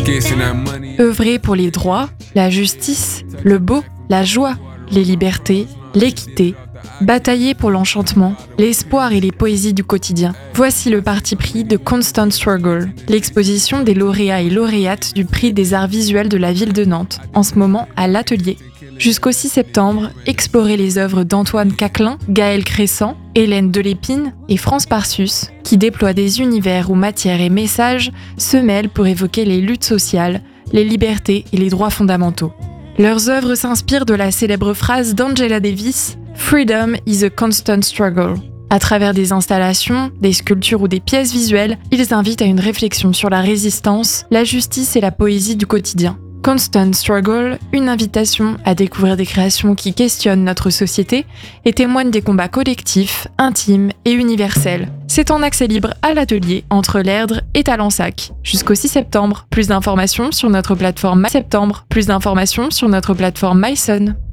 Œuvrer pour les droits, la justice, le beau, la joie, les libertés, l'équité. Batailler pour l'enchantement, l'espoir et les poésies du quotidien. Voici le parti pris de Constant Struggle, l'exposition des lauréats et lauréates du prix des arts visuels de la ville de Nantes, en ce moment à l'Atelier. Jusqu'au 6 septembre, explorez les œuvres d'Antoine Caclin, Gaël Crescent, Hélène Delépine et France Parsus, qui déploient des univers où matière et message se mêlent pour évoquer les luttes sociales, les libertés et les droits fondamentaux. Leurs œuvres s'inspirent de la célèbre phrase d'Angela Davis « Freedom is a constant struggle ». À travers des installations, des sculptures ou des pièces visuelles, ils invitent à une réflexion sur la résistance, la justice et la poésie du quotidien. Constant Struggle, une invitation à découvrir des créations qui questionnent notre société et témoignent des combats collectifs, intimes et universels. C'est en accès libre à l'Atelier, entre l'Erdre et Talensac, jusqu'au 6 septembre. Plus d'informations sur notre plateforme Myson.